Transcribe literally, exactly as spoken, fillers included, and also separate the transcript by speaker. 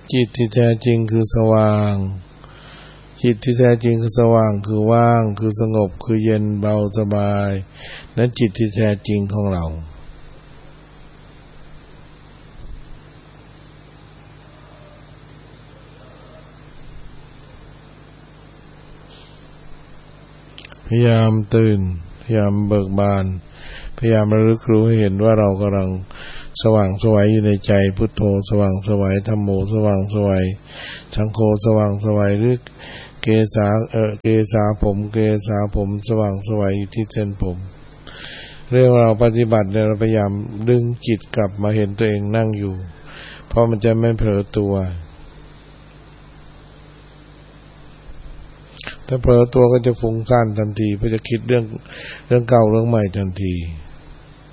Speaker 1: จิตที่แท้จริงคือสว่างจิตที่แท้จริงคือสว่างคือว่างคือสงบคือเย็นเบาสบายนั้นจิตที่แท้จริงของเราพยายามตื่นพยายามเบิกบานพยายามระลึกรู้ให้เห็นว่าเรากำลังสว่างไสวอยู่ในใจพุทโธสว่างไสวธัมโมสว่างไสวสังโฆสว่างไสวหรือเกษาเออเกษาผมเกษาผมสว่างไสวอยู่ที่เส้นผมเรื่องเราปฏิบัติเนี่ยเราพยายามดึงจิตกลับมาเห็นตัวเองนั่งอยู่เพราะมันจะไม่เผลอตัวถ้าเผลอตัวก็จะฟุ้งซ่านทันทีเพื่อจะคิดเรื่องเรื่องเก่าเรื่องใหม่ทันที